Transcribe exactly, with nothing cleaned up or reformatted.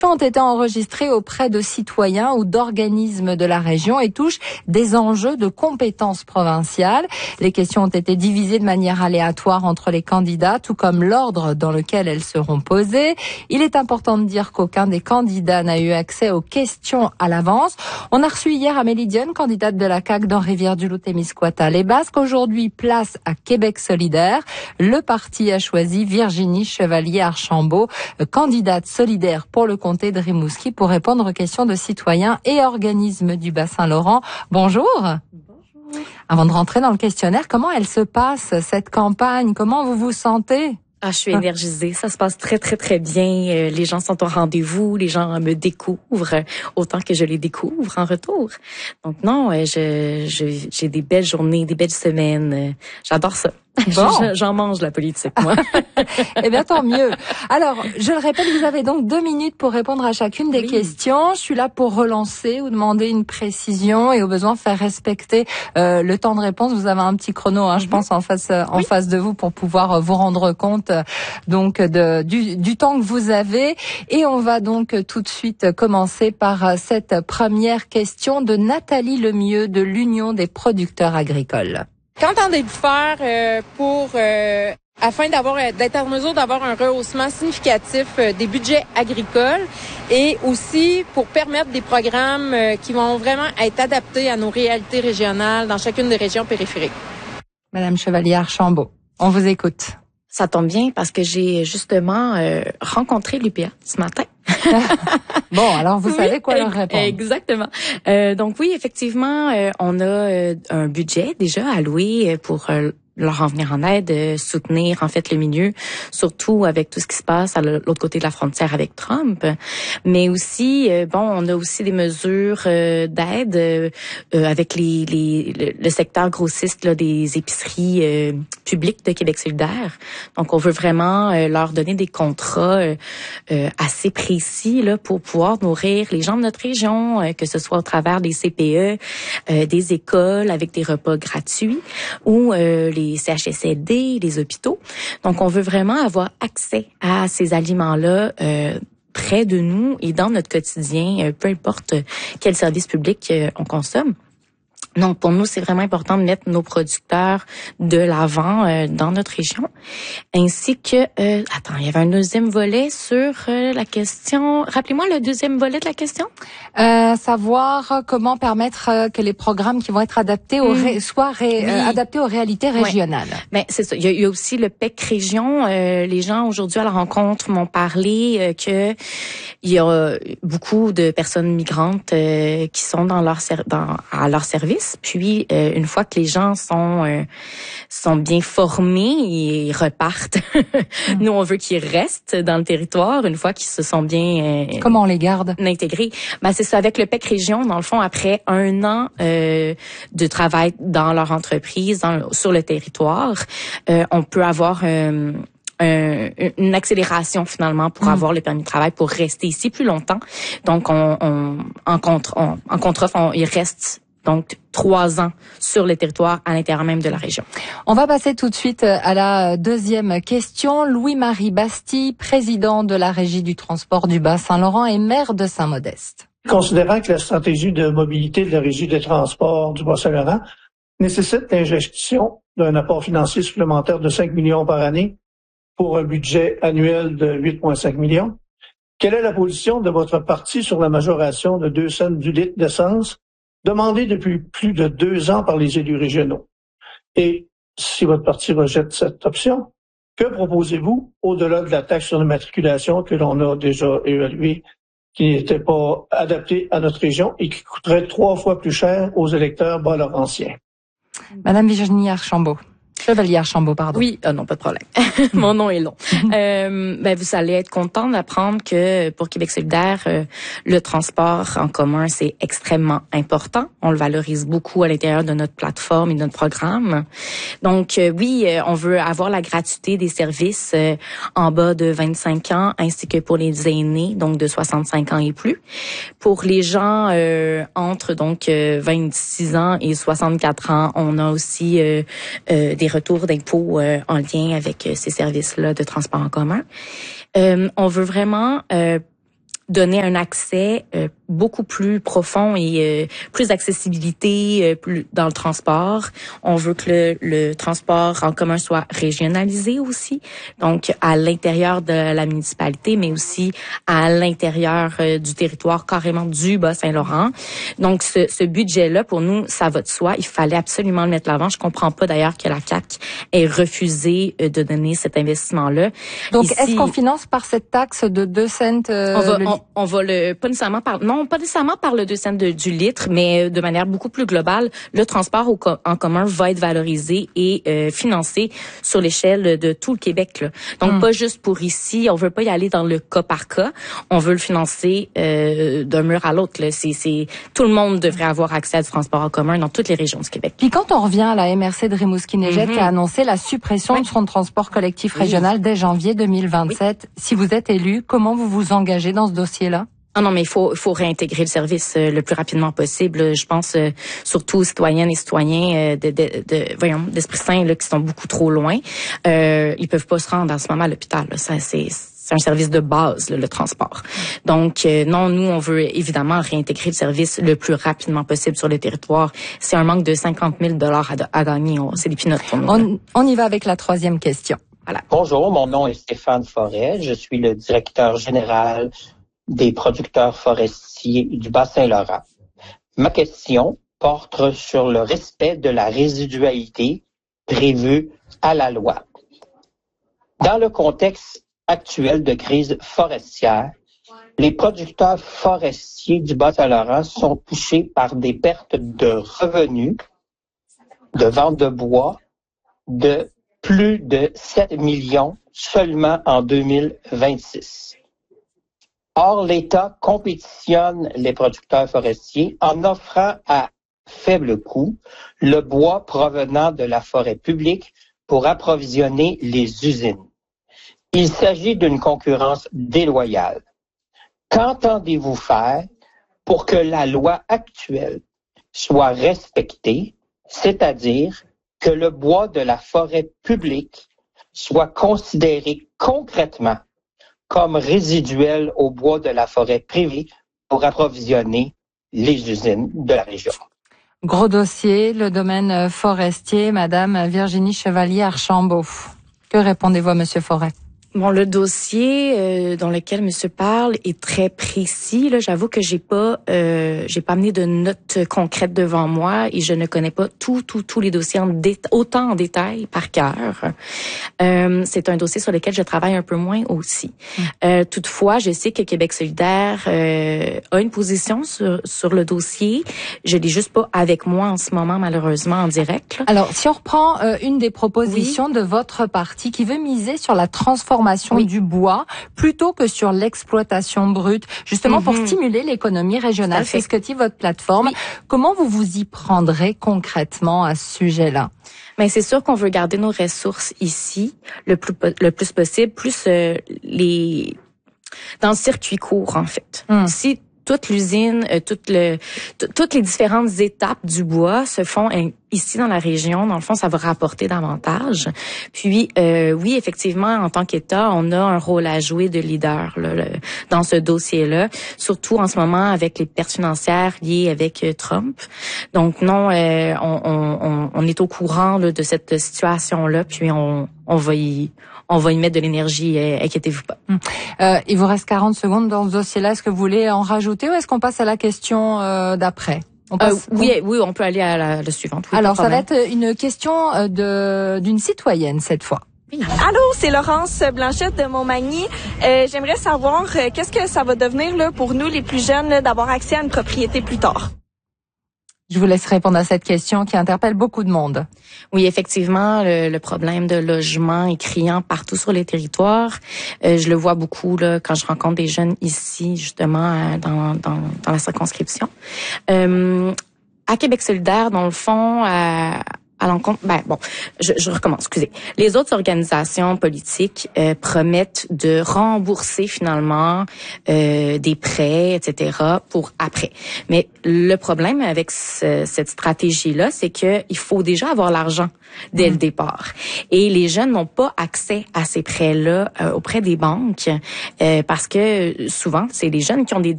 ont été enregistrés auprès de citoyens ou d'organismes de la région et touchent des enjeux de compétences provinciales. Les questions ont été divisées de manière aléatoire entre les candidats, tout comme l'ordre dans lequel elles seront posées. Il est important de dire qu'aucun des candidats n'a eu accès aux questions à l'avance. On a reçu hier Amélie Dionne, candidate de la C A Q dans Rivière-du-Loup-Témiscouata. Les Basques, aujourd'hui, place à Québec solidaire. Le parti a choisi Virginie Chevalier-Archambault, candidate solidaire pour le comté de Rimouski, pour répondre aux questions de citoyens et organismes du Bas-Saint-Laurent. Bonjour. Bonjour. Avant de rentrer dans le questionnaire, comment elle se passe, cette campagne? Comment vous vous sentez? Ah, je suis énergisée. Ça se passe très, très, très bien. Euh, les gens sont au rendez-vous. Les gens me découvrent autant que je les découvre en retour. Donc non, je, je j'ai des belles journées, des belles semaines. J'adore ça. Bon. J'en mange la politique, moi. Eh bien, tant mieux. Alors, je le répète, vous avez donc deux minutes pour répondre à chacune des oui. questions. Je suis là pour relancer ou demander une précision et au besoin faire respecter euh, le temps de réponse. Vous avez un petit chrono, hein, mm-hmm. je pense, en face euh, en oui. face de vous pour pouvoir euh, vous rendre compte euh, donc de du, du temps que vous avez. Et on va donc euh, tout de suite commencer par euh, cette première question de Nathalie Lemieux de l'Union des producteurs agricoles. Qu'entendez-vous faire euh, pour, euh, afin d'avoir d'être en mesure d'avoir un rehaussement significatif euh, des budgets agricoles et aussi pour permettre des programmes euh, qui vont vraiment être adaptés à nos réalités régionales dans chacune des régions périphériques? Madame Chevalier-Archambault, on vous écoute. Ça tombe bien parce que j'ai justement euh, rencontré l'U P A ce matin. Bon, alors vous oui, savez quoi leur répondre. Exactement. Euh, donc oui, effectivement, euh, on a euh, un budget déjà alloué pour euh, leur en venir en aide, euh, soutenir en fait le milieu, surtout avec tout ce qui se passe à l'autre côté de la frontière avec Trump. Mais aussi, euh, bon, on a aussi des mesures euh, d'aide euh, avec les, les le, le secteur grossiste là, des épiceries euh, publiques de Québec solidaire. Donc, on veut vraiment euh, leur donner des contrats euh, euh, assez précis là pour pouvoir nourrir les gens de notre région, euh, que ce soit au travers des C P E, euh, des écoles avec des repas gratuits ou euh, les les C H S L D, les hôpitaux. Donc, on veut vraiment avoir accès à ces aliments-là euh, près de nous et dans notre quotidien, euh, peu importe quel service public euh, on consomme. Donc, pour nous, c'est vraiment important de mettre nos producteurs de l'avant euh, dans notre région, ainsi que... Euh, attends, il y avait un deuxième volet sur euh, la question... Rappelez-moi le deuxième volet de la question. Euh, savoir comment permettre euh, que les programmes qui vont être adaptés aux ré... soient ré... oui. euh, adaptés aux réalités régionales. Ouais. Ben c'est ça. Il y, a, il y a aussi le P E C région. Euh, les gens aujourd'hui à la rencontre m'ont parlé euh, que il y a beaucoup de personnes migrantes euh, qui sont dans leur ser... dans à leur service. Puis euh, une fois que les gens sont euh, sont bien formés, ils repartent. Mm. Nous, on veut qu'ils restent dans le territoire une fois qu'ils se sont bien euh, comment on les garde intégrés. Ben c'est ça, avec le P E C région, dans le fond, après un an euh, de travail dans leur entreprise, dans, sur le territoire, euh, on peut avoir euh, Euh, une accélération finalement pour mmh. avoir le permis de travail pour rester ici plus longtemps. Donc on, on en contre on, en contre-offre, on, il reste donc trois ans sur le territoire à l'intérieur même de la région. On va passer tout de suite à la deuxième question. Louis-Marie Bastille, président de la Régie du transport du Bas-Saint-Laurent et maire de Saint-Modeste. Considérant que la stratégie de mobilité de la Régie des transports du Bas-Saint-Laurent nécessite l'ingestion d'un apport financier supplémentaire de cinq millions par année pour un budget annuel de huit virgule cinq millions. Quelle est la position de votre parti sur la majoration de deux cents du litre d'essence demandée depuis plus de deux ans par les élus régionaux? Et si votre parti rejette cette option, que proposez-vous au-delà de la taxe sur l'immatriculation que l'on a déjà évaluée, qui n'était pas adaptée à notre région et qui coûterait trois fois plus cher aux électeurs bas-laurentiens? Madame Virginie Archambault. Chevalier Archambault, pardon. Oui, euh, non, pas de problème. Mon nom est long. euh, ben, vous allez être content d'apprendre que pour Québec solidaire, euh, le transport en commun, c'est extrêmement important. On le valorise beaucoup à l'intérieur de notre plateforme et de notre programme. Donc, euh, oui, euh, on veut avoir la gratuité des services euh, en bas de vingt-cinq ans, ainsi que pour les aînés, donc de soixante-cinq ans et plus. Pour les gens euh, entre donc euh, vingt-six ans et soixante-quatre ans, on a aussi euh, euh, des retours d'impôts euh, en lien avec euh, ces services-là de transport en commun. Euh, on veut vraiment euh, donner un accès euh, beaucoup plus profond et euh, plus d'accessibilité euh, plus dans le transport. On veut que le, le transport en commun soit régionalisé aussi, donc à l'intérieur de la municipalité, mais aussi à l'intérieur euh, du territoire carrément du Bas-Saint-Laurent. Donc ce, ce budget-là, pour nous, ça va de soi. Il fallait absolument le mettre de l'avant. Je comprends pas d'ailleurs que la C A Q ait refusé euh, de donner cet investissement-là. Donc Ici, est-ce qu'on finance par cette taxe de deux cents euh, on va, le... on, on va le pas nécessairement par non pas nécessairement par le deux cents de, du litre, mais de manière beaucoup plus globale, le transport au, en commun va être valorisé et euh, financé sur l'échelle de tout le Québec. Là. Donc mm. pas juste pour ici, on veut pas y aller dans le cas par cas, on veut le financer euh, d'un mur à l'autre. Là. C'est, c'est tout le monde devrait avoir accès à du transport en commun dans toutes les régions du Québec. Puis quand on revient à la M R C de Rimouski-Neigette mm-hmm. qui a annoncé la suppression oui. de son transport collectif régional oui. dès janvier deux mille vingt-sept, oui. si vous êtes élu, comment vous vous engagez dans ce dossier-là? Ah non, mais il faut, il faut réintégrer le service euh, le plus rapidement possible. Je pense euh, surtout aux citoyennes et citoyens euh, de, de, de, voyons, d'Esprit Saint là, qui sont beaucoup trop loin. Euh, ils peuvent pas se rendre en ce moment à l'hôpital. Là. Ça, c'est, c'est un service de base, là, le transport. Donc, euh, non, nous, on veut évidemment réintégrer le service le plus rapidement possible sur le territoire. C'est un manque de cinquante mille dollars à, à gagner. On, c'est des peanuts pour nous. On, on y va avec la troisième question. Voilà. Bonjour, mon nom est Stéphane Forêt. Je suis le directeur général des producteurs forestiers du Bas-Saint-Laurent. Ma question porte sur le respect de la résidualité prévue à la loi. Dans le contexte actuel de crise forestière, les producteurs forestiers du Bas-Saint-Laurent sont touchés par des pertes de revenus de vente de bois de plus de sept millions seulement en deux mille vingt-six. Or, l'État compétitionne les producteurs forestiers en offrant à faible coût le bois provenant de la forêt publique pour approvisionner les usines. Il s'agit d'une concurrence déloyale. Qu'entendez-vous faire pour que la loi actuelle soit respectée, c'est-à-dire que le bois de la forêt publique soit considéré concrètement comme résiduel au bois de la forêt privée pour approvisionner les usines de la région? Gros dossier, le domaine forestier, Madame Virginie Chevalier-Archambault. Que répondez-vous à Monsieur Forêt? Bon, le dossier euh, dans lequel Monsieur parle est très précis. Là, j'avoue que j'ai pas, euh, j'ai pas amené de notes concrètes devant moi et je ne connais pas tout, tout, tous les dossiers en dé- autant en détail par cœur. Euh, c'est un dossier sur lequel je travaille un peu moins aussi. Mmh. Euh, toutefois, je sais que Québec solidaire euh, a une position sur sur le dossier. Je l'ai juste pas avec moi en ce moment, malheureusement, en direct. Là. Alors, si on reprend euh, une des propositions oui. de votre parti qui veut miser sur la transformation Oui. du bois plutôt que sur l'exploitation brute, justement mm-hmm. pour stimuler l'économie régionale. C'est ce que dit votre plateforme. Oui. Comment vous vous y prendrez concrètement à ce sujet-là? Mais c'est sûr qu'on veut garder nos ressources ici le plus le plus possible, plus euh, les dans le circuit court en fait. Mm. Si toute l'usine, euh, toute le, t- toutes les différentes étapes du bois se font in- ici dans la région. Dans le fond, ça va rapporter davantage. Puis, euh, oui, effectivement, en tant qu'État, on a un rôle à jouer de leader là, le, dans ce dossier-là, surtout en ce moment avec les pertes financières liées avec euh, Trump. Donc, non, euh, on, on, on est au courant là, de cette situation-là, puis on, on va y... on va y mettre de l'énergie, euh, inquiétez-vous pas. Euh, il vous reste quarante secondes dans ce dossier-là. Est-ce que vous voulez en rajouter ou est-ce qu'on passe à la question euh, d'après? On passe, euh, oui, on... oui, on peut aller à la, la suivante. Oui, alors, ça va être une question de d'une citoyenne cette fois. Allô, c'est Laurence Blanchette de Montmagny. Euh, j'aimerais savoir euh, qu'est-ce que ça va devenir là pour nous les plus jeunes là, d'avoir accès à une propriété plus tard. Je vous laisse répondre à cette question qui interpelle beaucoup de monde. Oui, effectivement, le, le problème de logement est criant partout sur les territoires. Euh, je le vois beaucoup là quand je rencontre des jeunes ici, justement, dans, dans, dans la circonscription. Euh, à Québec solidaire, dans le fond, à, à l'encontre. Ben bon, je, je recommence. Excusez. Les autres organisations politiques euh, promettent de rembourser finalement euh, des prêts, et cetera pour après. Mais le problème avec ce, cette stratégie-là, c'est que il faut déjà avoir l'argent dès mmh. le départ. Et les jeunes n'ont pas accès à ces prêts-là euh, auprès des banques euh, parce que souvent c'est les jeunes qui ont des